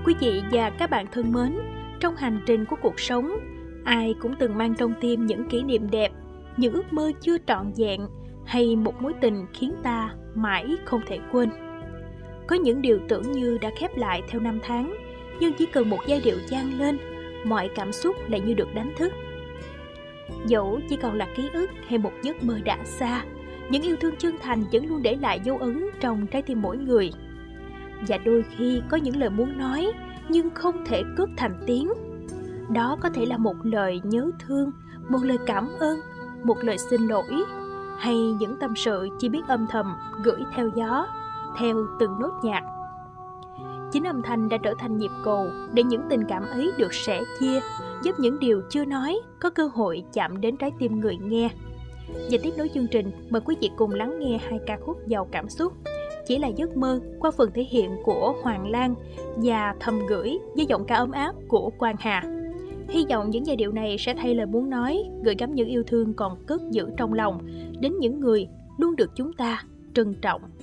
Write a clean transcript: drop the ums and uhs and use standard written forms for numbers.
Quý vị và các bạn thân mến, trong hành trình của cuộc sống, ai cũng từng mang trong tim những kỷ niệm đẹp, những ước mơ chưa trọn vẹn hay một mối tình khiến ta mãi không thể quên. Có những điều tưởng như đã khép lại theo năm tháng, nhưng chỉ cần một giai điệu vang lên, mọi cảm xúc lại như được đánh thức. Dẫu chỉ còn là ký ức hay một giấc mơ đã xa, những yêu thương chân thành vẫn luôn để lại dấu ấn trong trái tim mỗi người. Và đôi khi có những lời muốn nói nhưng không thể cất thành tiếng. Đó có thể là một lời nhớ thương, một lời cảm ơn, một lời xin lỗi, hay những tâm sự chỉ biết âm thầm gửi theo gió, theo từng nốt nhạc. Chính âm thanh đã trở thành nhịp cầu để những tình cảm ấy được sẻ chia, giúp những điều chưa nói có cơ hội chạm đến trái tim người nghe. Và tiếp nối chương trình, mời quý vị cùng lắng nghe hai ca khúc giàu cảm xúc Chỉ là giấc mơ qua phần thể hiện của Hoàng Lan và Thầm gửi với giọng ca ấm áp của Quang Hà. Hy vọng những giai điệu này sẽ thay lời muốn nói, gửi gắm những yêu thương còn cất giữ trong lòng đến những người luôn được chúng ta trân trọng.